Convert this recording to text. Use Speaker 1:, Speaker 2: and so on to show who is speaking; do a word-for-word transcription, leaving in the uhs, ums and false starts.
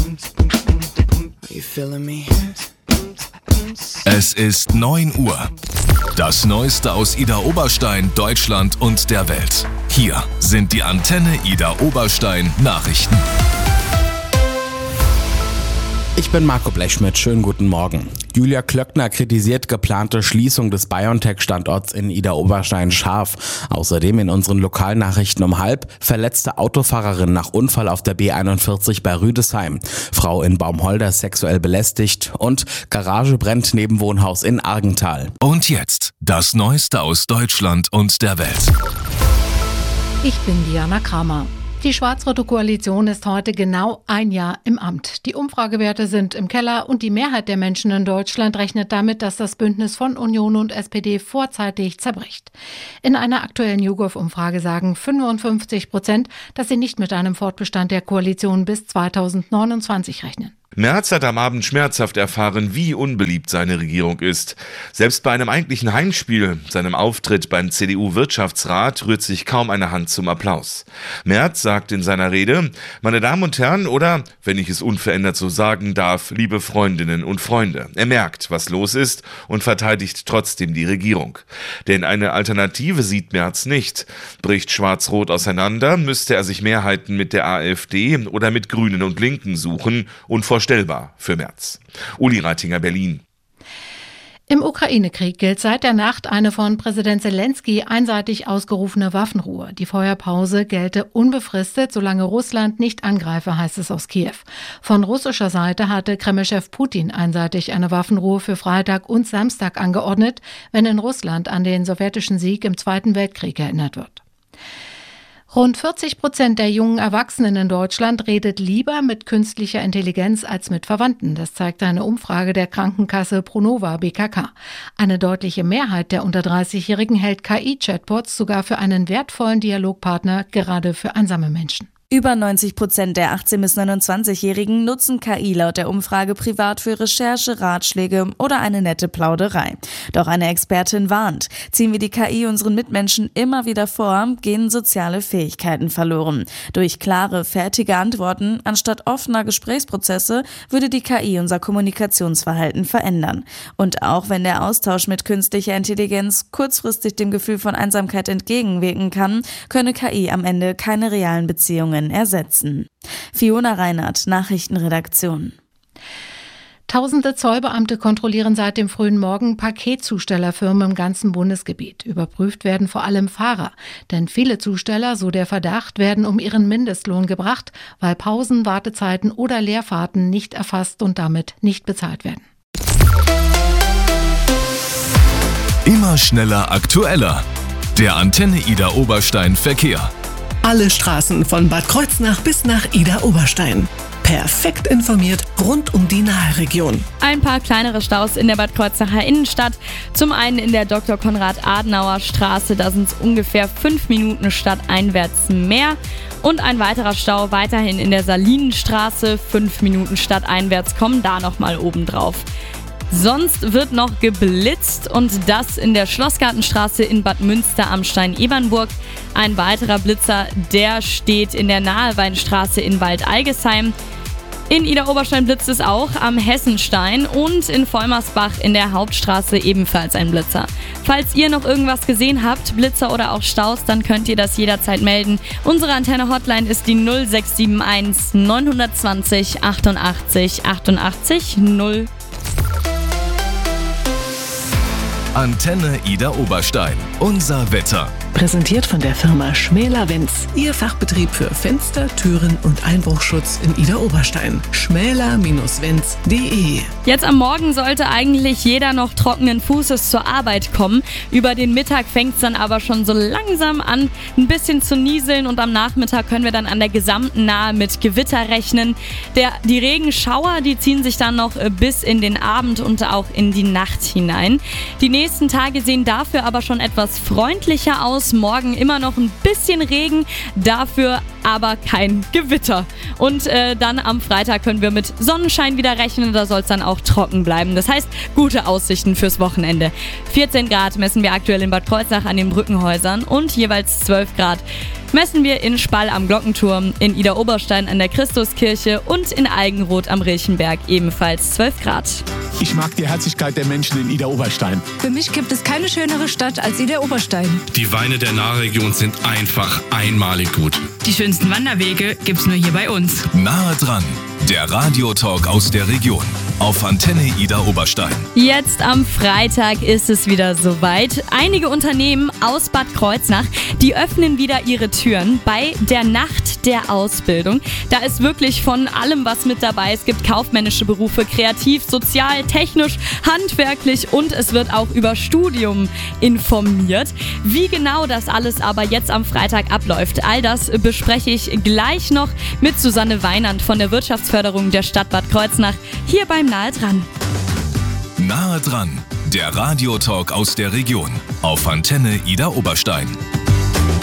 Speaker 1: Es ist neun Uhr. Das Neueste aus Ida Oberstein, Deutschland und der Welt. Hier sind die Antenne Ida Oberstein Nachrichten.
Speaker 2: Ich bin Marco Blechschmidt, schönen guten Morgen. Julia Klöckner kritisiert geplante Schließung des BioNTech-Standorts in Ida Oberstein scharf. Außerdem in unseren Lokalnachrichten um halb: verletzte Autofahrerin nach Unfall auf der B einundvierzig bei Rüdesheim. Frau in Baumholder sexuell belästigt und Garage brennt neben Wohnhaus in Argental.
Speaker 1: Und jetzt das Neueste aus Deutschland und der Welt.
Speaker 3: Ich bin Diana Kramer. Die schwarz-rote Koalition ist heute genau ein Jahr im Amt. Die Umfragewerte sind im Keller und die Mehrheit der Menschen in Deutschland rechnet damit, dass das Bündnis von Union und S P D vorzeitig zerbricht. In einer aktuellen YouGov-Umfrage sagen fünfundfünfzig Prozent, dass sie nicht mit einem Fortbestand der Koalition bis zweitausendneunundzwanzig rechnen.
Speaker 4: Merz hat am Abend schmerzhaft erfahren, wie unbeliebt seine Regierung ist. Selbst bei einem eigentlichen Heimspiel, seinem Auftritt beim C D U-Wirtschaftsrat, rührt sich kaum eine Hand zum Applaus. Merz sagt in seiner Rede: Meine Damen und Herren, oder, wenn ich es unverändert so sagen darf, liebe Freundinnen und Freunde. Er merkt, was los ist und verteidigt trotzdem die Regierung. Denn eine Alternative sieht Merz nicht. Bricht Schwarz-Rot auseinander, müsste er sich Mehrheiten mit der AfD oder mit Grünen und Linken suchen, unvorstellbar für Merz. Uli Reitinger, Berlin.
Speaker 3: Im Ukraine-Krieg gilt seit der Nacht eine von Präsident Zelensky einseitig ausgerufene Waffenruhe. Die Feuerpause gelte unbefristet, solange Russland nicht angreife, heißt es aus Kiew. Von russischer Seite hatte Kreml-Chef Putin einseitig eine Waffenruhe für Freitag und Samstag angeordnet, wenn in Russland an den sowjetischen Sieg im Zweiten Weltkrieg erinnert wird. Rund vierzig Prozent der jungen Erwachsenen in Deutschland redet lieber mit künstlicher Intelligenz als mit Verwandten. Das zeigt eine Umfrage der Krankenkasse Pronova B K K. Eine deutliche Mehrheit der unter dreißigjährigen hält K I-Chatbots sogar für einen wertvollen Dialogpartner, gerade für einsame Menschen.
Speaker 5: Über neunzig Prozent der achtzehn- bis neunundzwanzigjährigen nutzen K I laut der Umfrage privat für Recherche, Ratschläge oder eine nette Plauderei. Doch eine Expertin warnt: Ziehen wir die K I unseren Mitmenschen immer wieder vor, gehen soziale Fähigkeiten verloren. Durch klare, fertige Antworten anstatt offener Gesprächsprozesse würde die K I unser Kommunikationsverhalten verändern. Und auch wenn der Austausch mit künstlicher Intelligenz kurzfristig dem Gefühl von Einsamkeit entgegenwirken kann, könne K I am Ende keine realen Beziehungen ersetzen. Fiona Reinhardt, Nachrichtenredaktion.
Speaker 3: Tausende Zollbeamte kontrollieren seit dem frühen Morgen Paketzustellerfirmen im ganzen Bundesgebiet. Überprüft werden vor allem Fahrer. Denn viele Zusteller, so der Verdacht, werden um ihren Mindestlohn gebracht, weil Pausen, Wartezeiten oder Leerfahrten nicht erfasst und damit nicht bezahlt werden.
Speaker 1: Immer schneller, aktueller. Der Antenne Ida Oberstein Verkehr.
Speaker 6: Alle Straßen von Bad Kreuznach bis nach Ida Oberstein. Perfekt informiert rund um die Nahregion.
Speaker 7: Ein paar kleinere Staus in der Bad Kreuznacher Innenstadt. Zum einen in der Doktor Konrad-Adenauer Straße, da sind es ungefähr fünf Minuten stadteinwärts mehr. Und ein weiterer Stau weiterhin in der Salinenstraße, fünf Minuten stadteinwärts kommen da nochmal obendrauf. Sonst wird noch geblitzt und das in der Schlossgartenstraße in Bad Münster am Stein-Ebernburg. Ein weiterer Blitzer, der steht in der Naheweinstraße in Waldeigesheim. In Ida Oberstein blitzt es auch am Hessenstein und in Vollmersbach in der Hauptstraße ebenfalls ein Blitzer. Falls ihr noch irgendwas gesehen habt, Blitzer oder auch Staus, dann könnt ihr das jederzeit melden. Unsere Antenne-Hotline ist die null sechs sieben eins neun zwei null achtundachtzig achtundachtzig null.
Speaker 1: Antenne Ida Oberstein. Unser Wetter.
Speaker 6: Präsentiert von der Firma Schmäler Wenz. Ihr Fachbetrieb für Fenster, Türen und Einbruchschutz in Ida Oberstein. schmäler Bindestrich wenz punkt de.
Speaker 7: Jetzt am Morgen sollte eigentlich jeder noch trockenen Fußes zur Arbeit kommen. Über den Mittag fängt es dann aber schon so langsam an, ein bisschen zu nieseln und am Nachmittag können wir dann an der gesamten Nahe mit Gewitter rechnen. Der, die Regenschauer, die ziehen sich dann noch bis in den Abend und auch in die Nacht hinein. Die nächsten Tage sehen dafür aber schon etwas freundlicher aus. aus. Morgen immer noch ein bisschen Regen, dafür aber kein Gewitter. Und äh, dann am Freitag können wir mit Sonnenschein wieder rechnen, da soll es dann auch trocken bleiben. Das heißt, gute Aussichten fürs Wochenende. vierzehn Grad messen wir aktuell in Bad Kreuznach an den Brückenhäusern und jeweils zwölf Grad messen wir in Spall am Glockenturm, in Idar-Oberstein an der Christuskirche und in Algenroth am Rilchenberg ebenfalls zwölf Grad.
Speaker 8: Ich mag die Herzlichkeit der Menschen in Idar-Oberstein.
Speaker 9: Für mich gibt es keine schönere Stadt als Idar-Oberstein.
Speaker 10: Die Weine der Nahregion sind einfach einmalig gut.
Speaker 11: Die schönsten Wanderwege gibt's nur hier bei uns.
Speaker 1: Nahe dran, der Radiotalk aus der Region auf Antenne Idar-Oberstein.
Speaker 7: Jetzt am Freitag ist es wieder soweit. Einige Unternehmen aus Bad Kreuznach, die öffnen wieder ihre Türen bei der Nacht der Ausbildung. Da ist wirklich von allem was mit dabei. Es gibt kaufmännische Berufe, kreativ, sozial, technisch, handwerklich und es wird auch über Studium informiert. Wie genau das alles aber jetzt am Freitag abläuft, all das bespreche ich gleich noch mit Susanne Weinand von der Wirtschaftsförderung der Stadt Bad Kreuznach hier beim Nahe dran.
Speaker 1: Nahe dran, der Radiotalk aus der Region auf Antenne Idar-Oberstein.